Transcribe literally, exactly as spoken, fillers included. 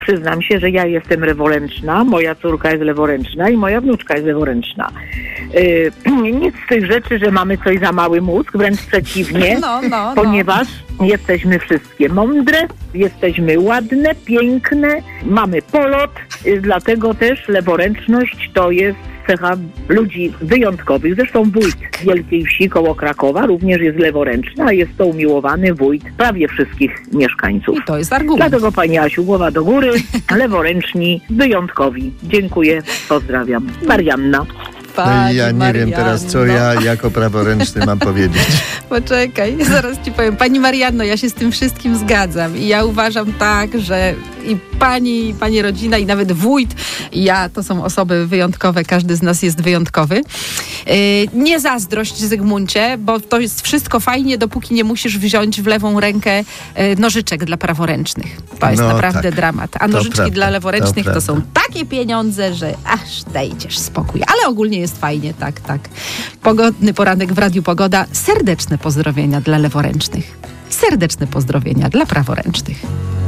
Przyznam się, że ja jestem leworęczna, moja córka jest leworęczna i moja wnuczka jest leworęczna. Yy, nic z tych rzeczy, że mamy coś za mały mózg, wręcz przeciwnie, no, no, ponieważ no. jesteśmy wszystkie mądre, jesteśmy ładne, piękne, mamy polot, yy, dlatego też leworęczność to jest cecha ludzi wyjątkowych. Zresztą wójt Wielkiej Wsi koło Krakowa również jest leworęczny, a jest to umiłowany wójt prawie wszystkich mieszkańców. I to jest argument. Dlatego pani Asiu, głowa do góry, leworęczni, wyjątkowi. Dziękuję, pozdrawiam. Marianna. No i ja nie Marianno. wiem teraz, co ja jako praworęczny mam powiedzieć. Poczekaj, zaraz ci powiem. Pani Marianno, ja się z tym wszystkim zgadzam i ja uważam tak, że i pani, i pani rodzina, i nawet wójt, i ja, to są osoby wyjątkowe, każdy z nas jest wyjątkowy. Yy, nie zazdrość, Zygmuncie, bo to jest wszystko fajnie, dopóki nie musisz wziąć w lewą rękę yy, nożyczek dla praworęcznych. To jest no, naprawdę tak. dramat. A nożyczki prawda, dla leworęcznych to, to są takie pieniądze, że aż dajdziesz spokój. Ale ogólnie jest fajnie, tak, tak. Pogodny poranek w Radiu Pogoda. Serdeczne pozdrowienia dla leworęcznych. Serdeczne pozdrowienia dla praworęcznych.